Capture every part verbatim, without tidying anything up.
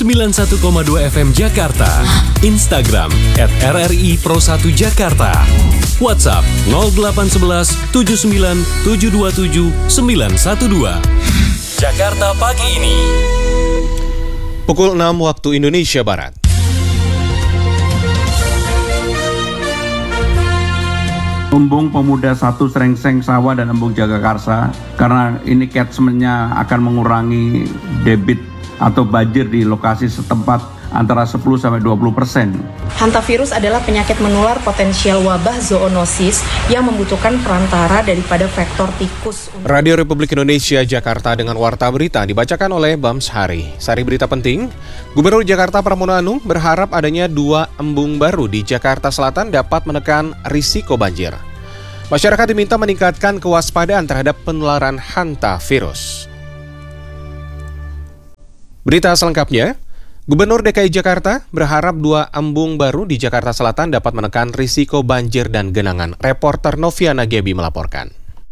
sembilan puluh satu koma dua F M Jakarta. Instagram at R R I Pro satu Jakarta. WhatsApp nol delapan satu satu tujuh sembilan tujuh dua tujuh sembilan satu dua. Jakarta pagi ini. Pukul enam waktu Indonesia Barat. Embung Pemuda satu Srengseng Sawah dan Embung Jagakarsa, karena ini catchment-nya akan mengurangi debit atau banjir di lokasi setempat antara sepuluh sampai dua puluh persen. Hantavirus adalah penyakit menular potensial wabah zoonosis yang membutuhkan perantara daripada vektor tikus. Radio Republik Indonesia Jakarta dengan Warta Berita dibacakan oleh Bams Hari. Sari berita penting, Gubernur Jakarta Pramono Anung berharap adanya dua embung baru di Jakarta Selatan dapat menekan risiko banjir. Masyarakat diminta meningkatkan kewaspadaan terhadap penularan hantavirus. Berita selengkapnya, Gubernur D K I Jakarta berharap dua embung baru di Jakarta Selatan dapat menekan risiko banjir dan genangan. Reporter Noviana Gebi melaporkan.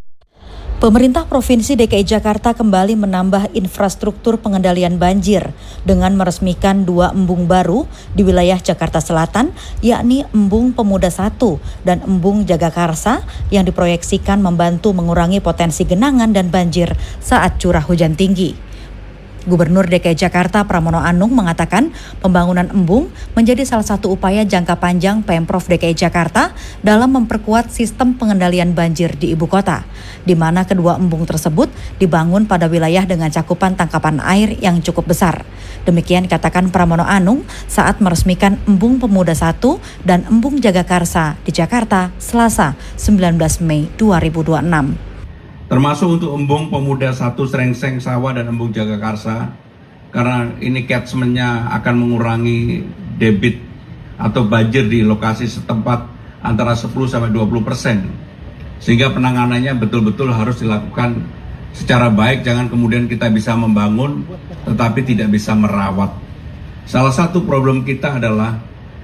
Pemerintah Provinsi D K I Jakarta kembali menambah infrastruktur pengendalian banjir dengan meresmikan dua embung baru di wilayah Jakarta Selatan, yakni Embung Pemuda satu dan Embung Jagakarsa yang diproyeksikan membantu mengurangi potensi genangan dan banjir saat curah hujan tinggi. Gubernur D K I Jakarta Pramono Anung mengatakan pembangunan embung menjadi salah satu upaya jangka panjang Pemprov D K I Jakarta dalam memperkuat sistem pengendalian banjir di ibu kota, di mana kedua embung tersebut dibangun pada wilayah dengan cakupan tangkapan air yang cukup besar. Demikian dikatakan Pramono Anung saat meresmikan Embung Pemuda satu dan Embung Jagakarsa di Jakarta Selasa sembilan belas Mei dua ribu dua puluh enam. Termasuk untuk Embung Pemuda satu Srengseng Sawah dan Embung Jagakarsa, karena ini catchment-nya akan mengurangi debit atau banjir di lokasi setempat antara sepuluh sampai dua puluh persen. Sehingga penanganannya betul-betul harus dilakukan secara baik, jangan kemudian kita bisa membangun tetapi tidak bisa merawat. Salah satu problem kita adalah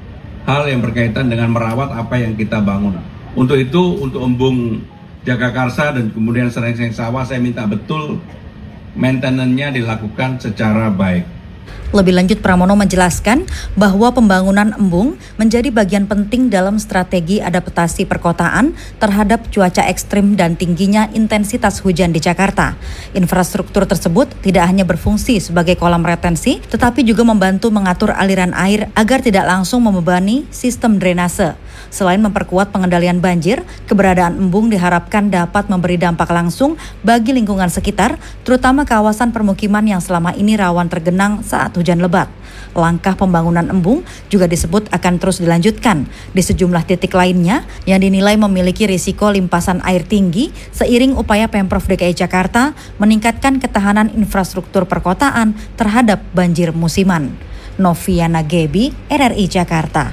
hal yang berkaitan dengan merawat apa yang kita bangun. Untuk itu, untuk Embung Jagakarsa dan kemudian Srengseng Sawah, saya minta betul maintenance-nya dilakukan secara baik. Lebih lanjut, Pramono menjelaskan bahwa pembangunan embung menjadi bagian penting dalam strategi adaptasi perkotaan terhadap cuaca ekstrim dan tingginya intensitas hujan di Jakarta. Infrastruktur tersebut tidak hanya berfungsi sebagai kolam retensi, tetapi juga membantu mengatur aliran air agar tidak langsung membebani sistem drainase. Selain memperkuat pengendalian banjir, keberadaan embung diharapkan dapat memberi dampak langsung bagi lingkungan sekitar, terutama kawasan permukiman yang selama ini rawan tergenang saat hujan lebat. Langkah pembangunan embung juga disebut akan terus dilanjutkan di sejumlah titik lainnya yang dinilai memiliki risiko limpasan air tinggi seiring upaya Pemprov D K I Jakarta meningkatkan ketahanan infrastruktur perkotaan terhadap banjir musiman. Noviana Gebi, R R I Jakarta.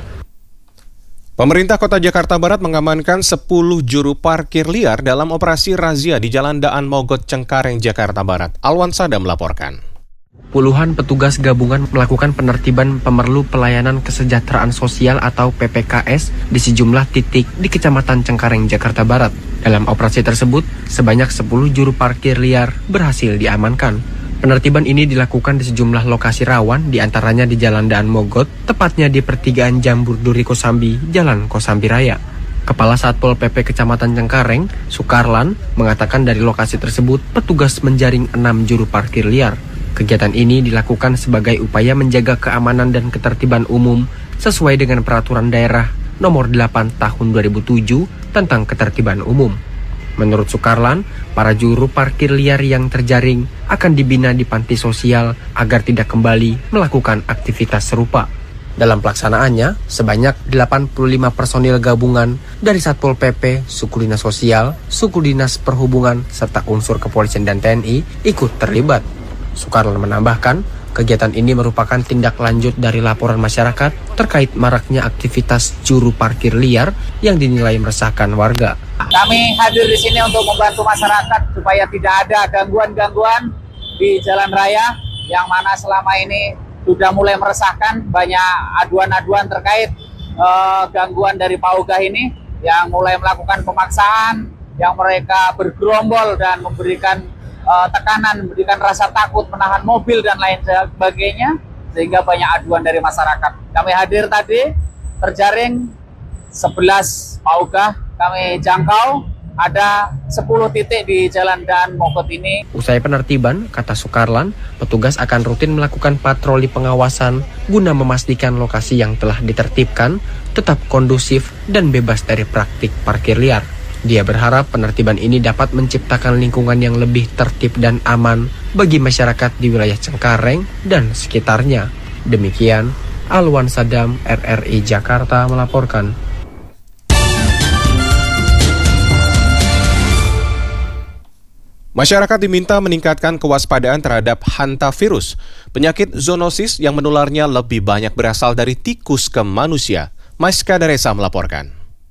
Pemerintah Kota Jakarta Barat mengamankan sepuluh juru parkir liar dalam operasi razia di Jalan Daan Mogot Cengkareng, Jakarta Barat. Alwan Sada melaporkan. Puluhan petugas gabungan melakukan penertiban pemerlu pelayanan kesejahteraan sosial atau P P K S di sejumlah titik di Kecamatan Cengkareng, Jakarta Barat. Dalam operasi tersebut, sebanyak sepuluh juru parkir liar berhasil diamankan. Penertiban ini dilakukan di sejumlah lokasi rawan, diantaranya di Jalan Daan Mogot, tepatnya di pertigaan Jambur Duri Kosambi, Jalan Kosambi Raya. Kepala Satpol P P Kecamatan Cengkareng, Sukarlan, mengatakan dari lokasi tersebut petugas menjaring enam juru parkir liar. Kegiatan ini dilakukan sebagai upaya menjaga keamanan dan ketertiban umum sesuai dengan Peraturan Daerah Nomor delapan Tahun dua ribu tujuh tentang Ketertiban Umum. Menurut Sukarlan, para juru parkir liar yang terjaring akan dibina di panti sosial agar tidak kembali melakukan aktivitas serupa. Dalam pelaksanaannya, sebanyak delapan puluh lima personil gabungan dari Satpol P P, Suku Dinas Sosial, Suku Dinas Perhubungan, serta unsur kepolisian dan T N I ikut terlibat. Sukarlan menambahkan, kegiatan ini merupakan tindak lanjut dari laporan masyarakat terkait maraknya aktivitas juru parkir liar yang dinilai meresahkan warga. Kami hadir di sini untuk membantu masyarakat supaya tidak ada gangguan-gangguan di jalan raya yang mana selama ini sudah mulai meresahkan, banyak aduan-aduan terkait uh, gangguan dari paugah ini yang mulai melakukan pemaksaan, yang mereka bergerombol dan memberikan uh, tekanan, memberikan rasa takut, menahan mobil dan lain sebagainya. sehingga banyak aduan dari masyarakat. Kami hadir tadi, terjaring sebelas paugah kami jangkau, ada sepuluh titik di Jalan Dan Mogot ini. Usai penertiban, kata Sukarlan, petugas akan rutin melakukan patroli pengawasan guna memastikan lokasi yang telah ditertibkan tetap kondusif dan bebas dari praktik parkir liar. Dia berharap penertiban ini dapat menciptakan lingkungan yang lebih tertib dan aman bagi masyarakat di wilayah Cengkareng dan sekitarnya. Demikian, Alwan Sadam, R R I Jakarta melaporkan. Masyarakat diminta meningkatkan kewaspadaan terhadap hantavirus, penyakit zoonosis yang menularnya lebih banyak berasal dari tikus ke manusia. Maiska Daresa melaporkan.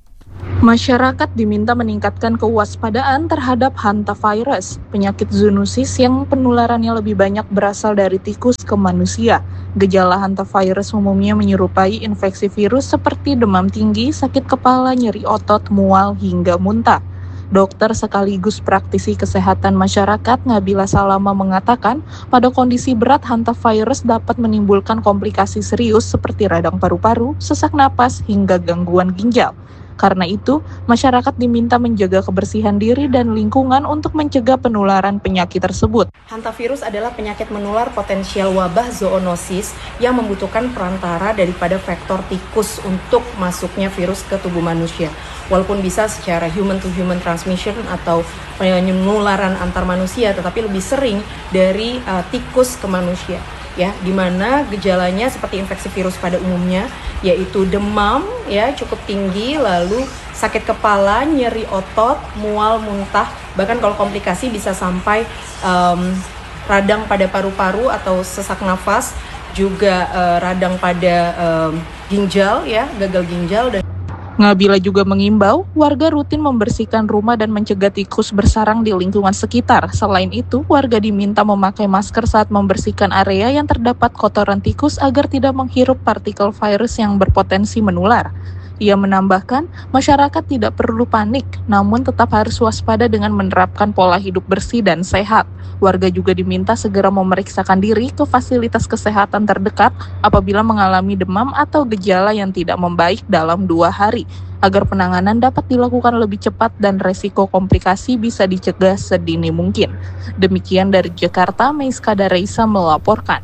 Masyarakat diminta meningkatkan kewaspadaan terhadap hantavirus, penyakit zoonosis yang penularannya lebih banyak berasal dari tikus ke manusia. Gejala hantavirus umumnya menyerupai infeksi virus seperti demam tinggi, sakit kepala, nyeri otot, mual, hingga muntah. Dokter sekaligus praktisi kesehatan masyarakat Nabila Salama mengatakan, pada kondisi berat hantavirus dapat menimbulkan komplikasi serius seperti radang paru-paru, sesak napas, hingga gangguan ginjal. Karena itu, masyarakat diminta menjaga kebersihan diri dan lingkungan untuk mencegah penularan penyakit tersebut. Hantavirus adalah penyakit menular potensial wabah zoonosis yang membutuhkan perantara daripada vektor tikus untuk masuknya virus ke tubuh manusia. Walaupun bisa secara human to human transmission atau penularan antar manusia, tetapi lebih sering dari uh, tikus ke manusia. Ya, di mana gejalanya seperti infeksi virus pada umumnya, yaitu demam, ya cukup tinggi, lalu sakit kepala, nyeri otot, mual, muntah, bahkan kalau komplikasi bisa sampai um, radang pada paru-paru atau sesak nafas, juga uh, radang pada um, ginjal, ya gagal ginjal. Dan Nabila juga mengimbau warga rutin membersihkan rumah dan mencegah tikus bersarang di lingkungan sekitar. Selain itu, warga diminta memakai masker saat membersihkan area yang terdapat kotoran tikus agar tidak menghirup partikel virus yang berpotensi menular. Ia menambahkan, masyarakat tidak perlu panik, namun tetap harus waspada dengan menerapkan pola hidup bersih dan sehat. Warga juga diminta segera memeriksakan diri ke fasilitas kesehatan terdekat apabila mengalami demam atau gejala yang tidak membaik dalam dua hari, agar penanganan dapat dilakukan lebih cepat dan resiko komplikasi bisa dicegah sedini mungkin. Demikian dari Jakarta, Maiska Daresa melaporkan.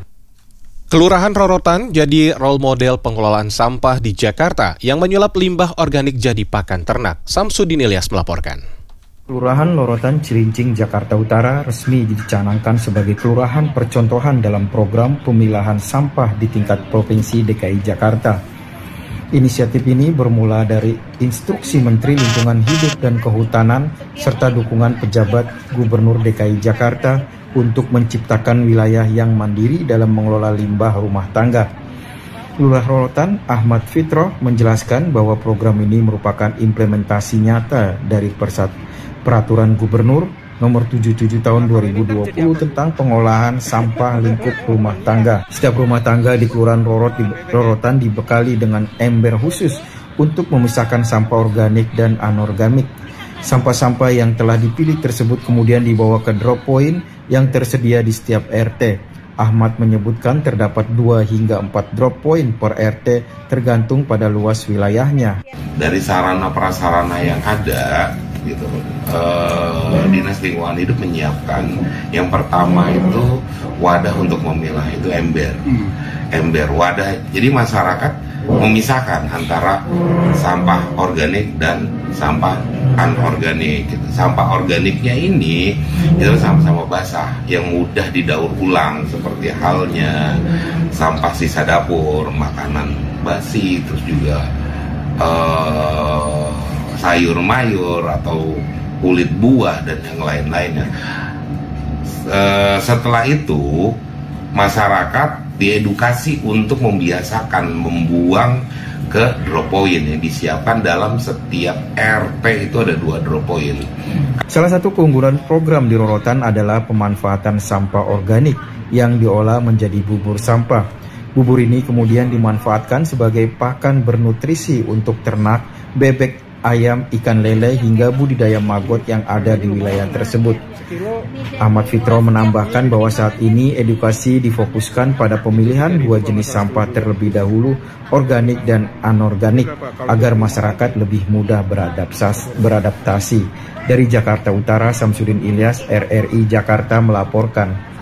Kelurahan Rorotan jadi role model pengelolaan sampah di Jakarta yang menyulap limbah organik jadi pakan ternak. Samsudin Ilyas melaporkan. Kelurahan Rorotan Cilincing, Jakarta Utara resmi dicanangkan sebagai kelurahan percontohan dalam program pemilahan sampah di tingkat Provinsi D K I Jakarta. Inisiatif ini bermula dari instruksi Menteri Lingkungan Hidup dan Kehutanan serta dukungan pejabat Gubernur D K I Jakarta untuk menciptakan wilayah yang mandiri dalam mengelola limbah rumah tangga. Lurah Rorotan Ahmad Fitroh menjelaskan bahwa program ini merupakan implementasi nyata dari persat Peraturan Gubernur Nomor tujuh puluh tujuh Tahun dua ribu dua puluh tentang pengolahan sampah lingkup rumah tangga. Setiap rumah tangga di Kelurahan Rorot di, Rorotan dibekali dengan ember khusus untuk memisahkan sampah organik dan anorganik. Sampah-sampah yang telah dipilih tersebut kemudian dibawa ke drop point yang tersedia di setiap R T. Ahmad menyebutkan terdapat dua hingga empat drop point per R T tergantung pada luas wilayahnya. Dari sarana prasarana yang ada, gitu, eh, Dinas Lingkungan Hidup menyiapkan yang pertama itu wadah untuk memilah, itu ember, ember wadah. Jadi masyarakat memisahkan antara sampah organik dan sampah anorganik. Gitu. Sampah organiknya ini itu sama-sama basah yang mudah didaur ulang, seperti halnya sampah sisa dapur, makanan basi, terus juga uh, sayur mayur atau kulit buah dan yang lain-lainnya. Uh, setelah itu masyarakat diedukasi untuk membiasakan membuang ke drop point yang disiapkan dalam setiap R T. Itu ada dua drop point. Salah satu keunggulan program di Rorotan adalah pemanfaatan sampah organik yang diolah menjadi bubur sampah. Bubur ini kemudian dimanfaatkan sebagai pakan bernutrisi untuk ternak, bebek, ayam, ikan lele, hingga budidaya maggot yang ada di wilayah tersebut. Ahmad Fitro menambahkan bahwa saat ini edukasi difokuskan pada pemilihan dua jenis sampah terlebih dahulu, organik dan anorganik, agar masyarakat lebih mudah beradaptasi. Dari Jakarta Utara, Samsudin Ilyas, R R I Jakarta melaporkan.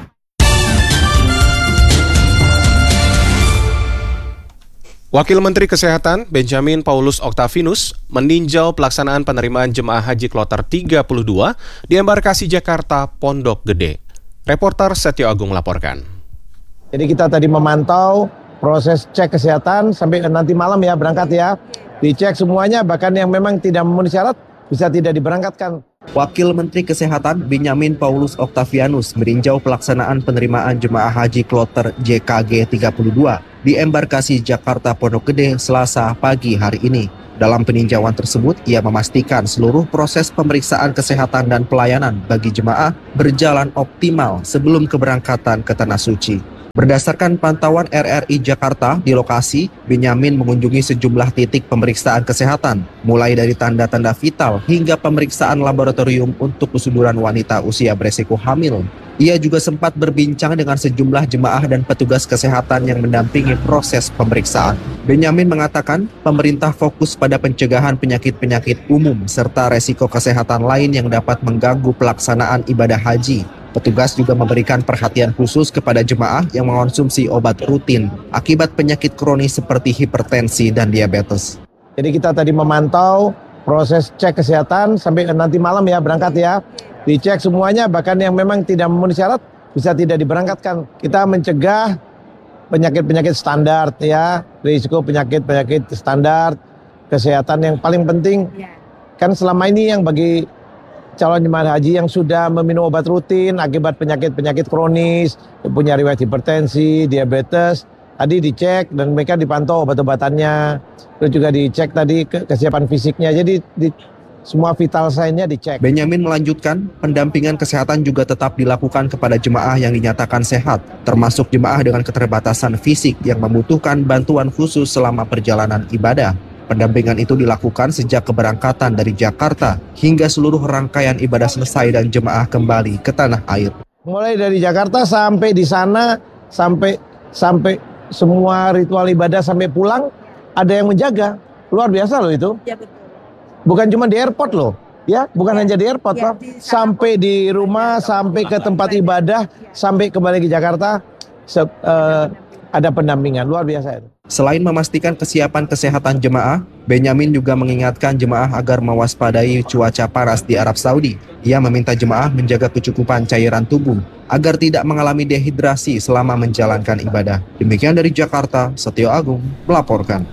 Wakil Menteri Kesehatan Benjamin Paulus Octavianus meninjau pelaksanaan penerimaan jemaah haji kloter tiga puluh dua di embarkasi Jakarta Pondok Gede. Reporter Setio Agung melaporkan. Jadi kita tadi memantau proses cek kesehatan sampai nanti malam ya berangkat ya. Dicek semuanya, bahkan yang memang tidak memenuhi syarat bisa tidak diberangkatkan. Wakil Menteri Kesehatan Benjamin Paulus Octavianus meninjau pelaksanaan penerimaan jemaah haji kloter J K G tiga puluh dua di embarkasi Jakarta Pondok Gede Selasa pagi hari ini. Dalam peninjauan tersebut, ia memastikan seluruh proses pemeriksaan kesehatan dan pelayanan bagi jemaah berjalan optimal sebelum keberangkatan ke Tanah Suci. Berdasarkan pantauan R R I Jakarta di lokasi, Benjamin mengunjungi sejumlah titik pemeriksaan kesehatan, mulai dari tanda-tanda vital hingga pemeriksaan laboratorium untuk kesuburan wanita usia beresiko hamil. Ia juga sempat berbincang dengan sejumlah jemaah dan petugas kesehatan yang mendampingi proses pemeriksaan. Benjamin mengatakan pemerintah fokus pada pencegahan penyakit-penyakit umum serta resiko kesehatan lain yang dapat mengganggu pelaksanaan ibadah haji. Petugas juga memberikan perhatian khusus kepada jemaah yang mengonsumsi obat rutin akibat penyakit kronis seperti hipertensi dan diabetes. Jadi kita tadi memantau proses cek kesehatan sampai nanti malam ya berangkat ya. Dicek semuanya, bahkan yang memang tidak memenuhi syarat bisa tidak diberangkatkan. Kita mencegah penyakit-penyakit standar ya, risiko penyakit-penyakit standar, kesehatan yang paling penting. Kan selama ini yang bagi calon jemaah haji yang sudah meminum obat rutin akibat penyakit-penyakit kronis, punya riwayat hipertensi, diabetes, tadi dicek dan mereka dipantau obat-obatannya, terus juga dicek tadi ke kesiapan fisiknya, jadi di, semua vital sign-nya dicek. Benjamin melanjutkan, pendampingan kesehatan juga tetap dilakukan kepada jemaah yang dinyatakan sehat, termasuk jemaah dengan keterbatasan fisik yang membutuhkan bantuan khusus selama perjalanan ibadah. Pendampingan itu dilakukan sejak keberangkatan dari Jakarta hingga seluruh rangkaian ibadah selesai dan jemaah kembali ke tanah air. Mulai dari Jakarta sampai di sana, sampai sampai semua ritual ibadah sampai pulang, ada yang menjaga. Luar biasa loh itu. Ya, betul. Bukan cuma di airport loh, ya, bukan ya. hanya di airport, ya, Pak. Di sampai di rumah, sampai ke tempat ibadah, ya. sampai kembali ke Jakarta, se, uh, ada pendampingan, luar biasa itu. Selain memastikan kesiapan kesehatan jemaah, Benjamin juga mengingatkan jemaah agar mewaspadai cuaca panas di Arab Saudi. Ia meminta jemaah menjaga kecukupan cairan tubuh agar tidak mengalami dehidrasi selama menjalankan ibadah. Demikian dari Jakarta, Setio Agung melaporkan.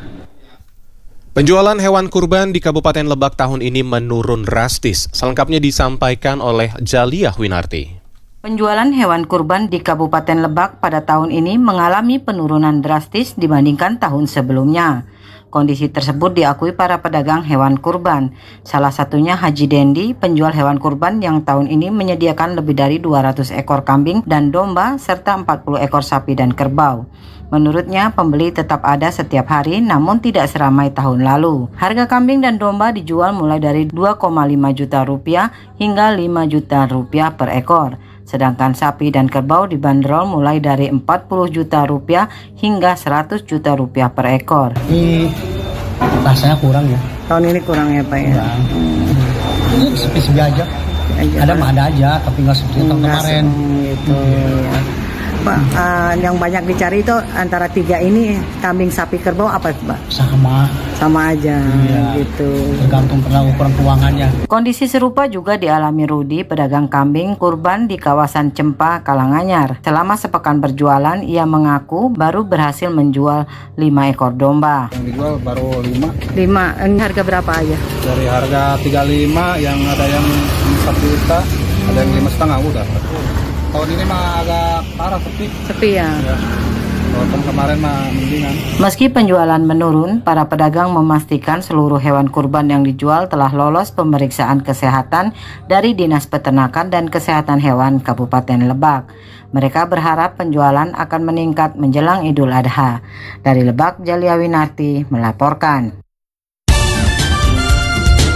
Penjualan hewan kurban di Kabupaten Lebak tahun ini menurun drastis. Selengkapnya disampaikan oleh Jaliyah Winarti. Penjualan hewan kurban di Kabupaten Lebak pada tahun ini mengalami penurunan drastis dibandingkan tahun sebelumnya. Kondisi tersebut diakui para pedagang hewan kurban. Salah satunya Haji Dendi, penjual hewan kurban yang tahun ini menyediakan lebih dari dua ratus ekor kambing dan domba serta empat puluh ekor sapi dan kerbau. Menurutnya, pembeli tetap ada setiap hari namun tidak seramai tahun lalu. Harga kambing dan domba dijual mulai dari dua koma lima juta rupiah hingga lima juta rupiah per ekor. Sedangkan sapi dan kerbau dibanderol mulai dari empat puluh juta rupiah hingga seratus juta rupiah per ekor. Ini rasanya kurang ya. Tahun ini kurang ya Pak ya? Kurang. Ini sepi-sepi aja. Ada mah ada aja, tapi nggak seperti tahun kemarin. Gitu ya. Pak, uh, yang banyak dicari itu antara tiga ini, kambing, sapi, kerbau apa Pak? Sama. Sama aja, iya, gitu. Tergantung pada ukuran keuangannya. Kondisi serupa juga dialami Rudi, pedagang kambing kurban di kawasan Cempa, Kalanganyar. Selama sepekan berjualan, ia mengaku baru berhasil menjual lima ekor domba. Yang dijual baru lima. Lima, ini harga berapa aja? Dari harga tiga puluh lima, yang ada yang satu juta, hmm. ada yang lima setengah udah. Tahun ini mah agak parah sepi. Sepi ya. ya. Tahun kemarin mah mendingan. Meski penjualan menurun, para pedagang memastikan seluruh hewan kurban yang dijual telah lolos pemeriksaan kesehatan dari Dinas Peternakan dan Kesehatan Hewan Kabupaten Lebak. Mereka berharap penjualan akan meningkat menjelang Idul Adha. Dari Lebak, Jaliyah Winarti melaporkan.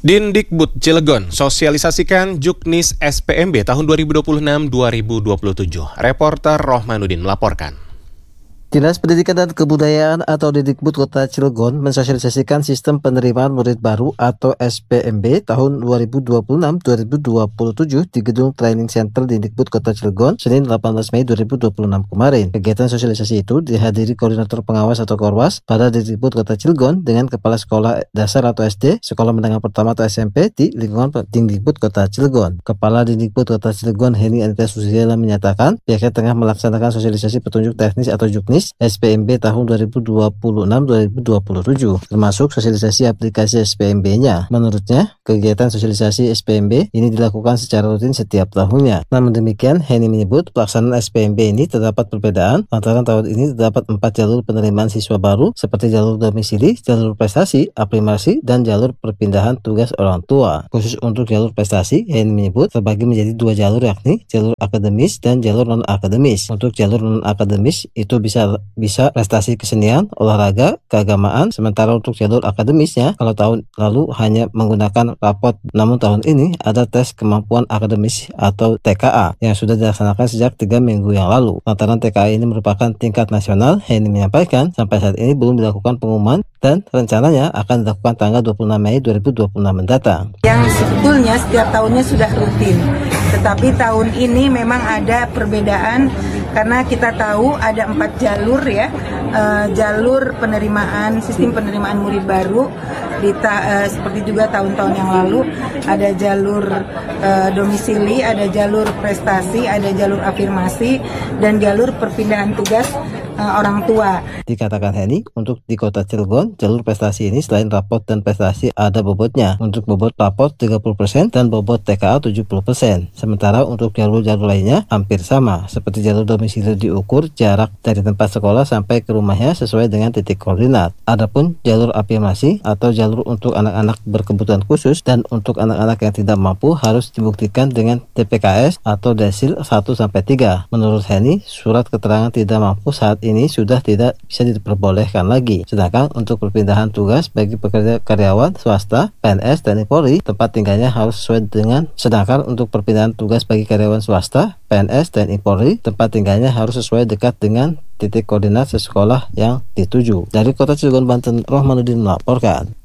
Dindikbud Cilegon sosialisasikan Juknis S P M B tahun dua ribu dua puluh enam dua ribu dua puluh tujuh. Reporter Rohmanuddin melaporkan. Dinas Pendidikan dan Kebudayaan atau Dindikbud Kota Cilegon mensosialisasikan sistem penerimaan murid baru atau S P M B tahun dua ribu dua puluh enam dua ribu dua puluh tujuh di Gedung Training Center Dindikbud Kota Cilegon Senin delapan belas Mei dua ribu dua puluh enam kemarin. Kegiatan sosialisasi itu dihadiri Koordinator Pengawas atau Korwas pada Dindikbud Kota Cilegon dengan Kepala Sekolah Dasar atau S D, Sekolah Menengah Pertama atau S M P di lingkungan Dindikbud Kota Cilegon. Kepala Dindikbud Kota Cilegon Heni Anita Susiela menyatakan pihaknya tengah melaksanakan sosialisasi petunjuk teknis atau Juknis S P M B tahun dua ribu dua puluh enam dua ribu dua puluh tujuh, termasuk sosialisasi aplikasi S P M B-nya. Menurutnya, kegiatan sosialisasi S P M B ini dilakukan secara rutin setiap tahunnya. Namun demikian, Heni menyebut pelaksanaan S P M B ini terdapat perbedaan lantaran tahun ini terdapat empat jalur penerimaan siswa baru seperti jalur domisili, jalur prestasi, aprimasi, dan jalur perpindahan tugas orang tua. Khusus untuk jalur prestasi, Heni menyebut terbagi menjadi dua jalur yakni jalur akademis dan jalur non-akademis. Untuk jalur non-akademis itu bisa bisa prestasi kesenian, olahraga, keagamaan, sementara untuk jalur akademisnya kalau tahun lalu hanya menggunakan rapot, namun tahun ini ada tes kemampuan akademis atau T K A yang sudah dilaksanakan sejak tiga minggu yang lalu. Lantaran T K A ini merupakan tingkat nasional, Heni menyampaikan sampai saat ini belum dilakukan pengumuman dan rencananya akan dilakukan tanggal dua puluh enam Mei dua ribu dua puluh enam mendatang. Yang sebetulnya setiap tahunnya sudah rutin, tetapi tahun ini memang ada perbedaan karena kita tahu ada empat jalur ya, uh, jalur penerimaan, sistem penerimaan murid baru di ta, uh, seperti juga tahun-tahun yang lalu ada jalur uh, domisili, ada jalur prestasi, ada jalur afirmasi, dan jalur perpindahan tugas uh, orang tua. Dikatakan Heni, untuk di Kota Cilegon, jalur prestasi ini selain rapot dan prestasi ada bobotnya. Untuk bobot rapot tiga puluh persen dan bobot T K A tujuh puluh persen. Sementara untuk jalur-jalur lainnya hampir sama, seperti jalur domisili diukur jarak dari tempat sekolah sampai ke rumahnya sesuai dengan titik koordinat. Adapun jalur afirmasi atau jalur untuk anak-anak berkebutuhan khusus dan untuk anak-anak yang tidak mampu harus dibuktikan dengan T P K S atau desil satu sampai tiga. Menurut Heni, surat keterangan tidak mampu saat ini sudah tidak bisa diperbolehkan lagi. Sedangkan untuk perpindahan tugas bagi pekerja karyawan swasta, P N S, T N I Polri, tempat tinggalnya harus sesuai dengan. Sedangkan untuk perpindahan tugas bagi karyawan swasta, P N S, T N I Polri, tempat tinggalnya harus sesuai dekat dengan titik koordinat sekolah yang dituju. Dari Kota Cilegon, Banten, Rohmanuddin melaporkan.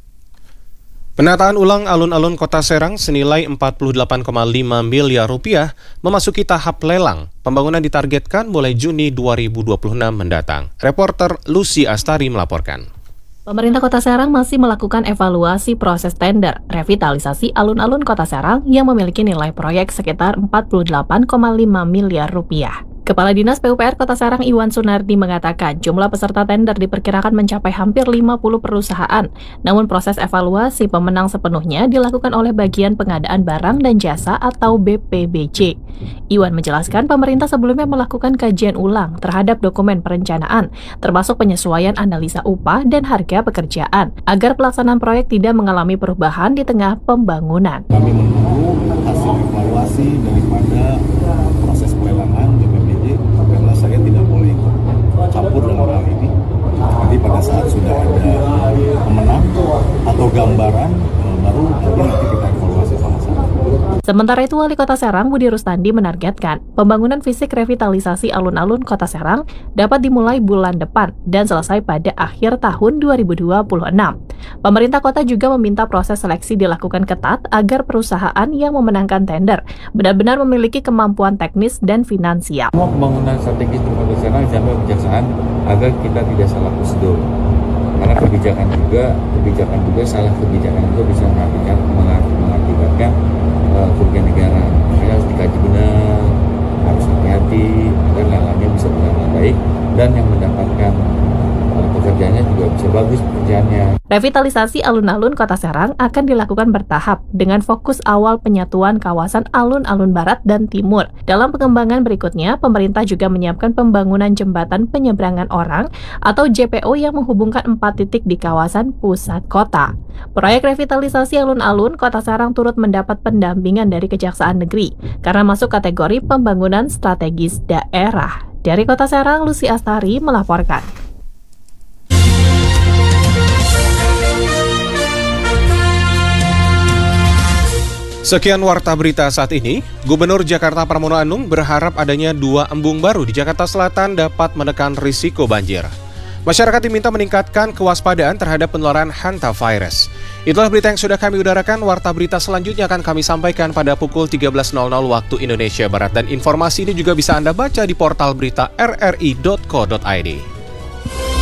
Penataan ulang alun-alun Kota Serang senilai empat puluh delapan koma lima miliar rupiah memasuki tahap lelang. Pembangunan ditargetkan mulai Juni dua ribu dua puluh enam mendatang. Reporter Lucy Astari melaporkan. Pemerintah Kota Serang masih melakukan evaluasi proses tender revitalisasi alun-alun Kota Serang yang memiliki nilai proyek sekitar empat puluh delapan koma lima miliar rupiah. Kepala Dinas P U P R Kota Serang Iwan Sunardi mengatakan jumlah peserta tender diperkirakan mencapai hampir lima puluh perusahaan. Namun proses evaluasi pemenang sepenuhnya dilakukan oleh bagian pengadaan barang dan jasa atau B P B J. Iwan menjelaskan pemerintah sebelumnya melakukan kajian ulang terhadap dokumen perencanaan, termasuk penyesuaian analisa upah dan harga pekerjaan, agar pelaksanaan proyek tidak mengalami perubahan di tengah pembangunan. Kami menunggu hasil evaluasi daripada proses pelelangan B P B J karena saya tidak boleh ikut campur dalam hal ini. Nanti pada saat sudah ada pemenang atau gambaran baru nanti kita evaluasi sama-sama. Sementara itu, Wali Kota Serang Budi Rustandi menargetkan pembangunan fisik revitalisasi alun-alun Kota Serang dapat dimulai bulan depan dan selesai pada akhir tahun dua ribu dua puluh enam. Pemerintah kota juga meminta proses seleksi dilakukan ketat agar perusahaan yang memenangkan tender benar-benar memiliki kemampuan teknis dan finansial. Semua pembangunan strategis di Kota Serang sampai kejaksaan agar kita tidak salah prosedur. Karena kebijakan juga, kebijakan juga salah kebijakan itu bisa mengakibatkan mengakibatkan uh, kerugian negara. Makanya harus dikaji benar, harus hati-hati agar lelangnya bisa berjalan baik dan yang mendapatkan uh, pekerjaannya juga bisa bagus pekerjaannya. Revitalisasi alun-alun Kota Serang akan dilakukan bertahap dengan fokus awal penyatuan kawasan alun-alun barat dan timur. Dalam pengembangan berikutnya, pemerintah juga menyiapkan pembangunan jembatan penyeberangan orang atau J P O yang menghubungkan empat titik di kawasan pusat kota. Proyek revitalisasi alun-alun Kota Serang turut mendapat pendampingan dari Kejaksaan Negeri karena masuk kategori pembangunan strategis daerah. Dari Kota Serang, Lucy Astari melaporkan. Sekian Warta Berita saat ini. Gubernur Jakarta Pramono Anung berharap adanya dua embung baru di Jakarta Selatan dapat menekan risiko banjir. Masyarakat diminta meningkatkan kewaspadaan terhadap penularan hantavirus. Itulah berita yang sudah kami udarakan. Warta Berita selanjutnya akan kami sampaikan pada pukul tiga belas waktu Indonesia Barat. Dan informasi ini juga bisa Anda baca di portal berita r r i dot co dot i d.